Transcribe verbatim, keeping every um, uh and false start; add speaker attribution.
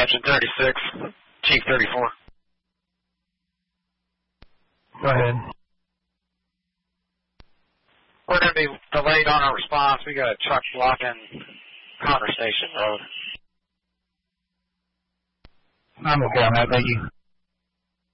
Speaker 1: engine thirty-six, Chief thirty-four.
Speaker 2: Go ahead.
Speaker 1: We're going to be delayed on our response. We got a truck blocking Connor Station Road.
Speaker 2: I'm okay on that, thank you.